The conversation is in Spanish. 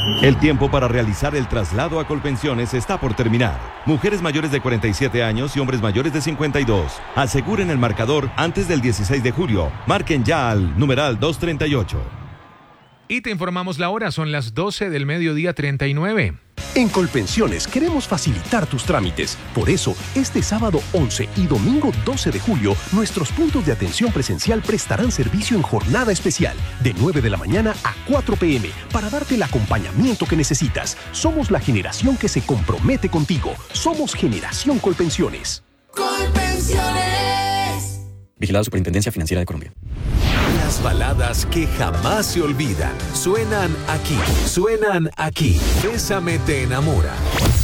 El tiempo para realizar el traslado a Colpensiones está por terminar. Mujeres mayores de 47 años y hombres mayores de 52. Aseguren el marcador antes del 16 de julio. Marquen ya al numeral 238. Y te informamos la hora, son las 12 del mediodía 39. En Colpensiones queremos facilitar tus trámites. Por eso, este sábado 11 y domingo 12 de julio, nuestros puntos de atención presencial prestarán servicio en jornada especial, de 9 de la mañana a 4 p.m., para darte el acompañamiento que necesitas. Somos la generación que se compromete contigo. Somos Generación Colpensiones. Colpensiones. Vigilado Superintendencia Financiera de Colombia. Las baladas que jamás se olvidan suenan aquí. Bésame te enamora.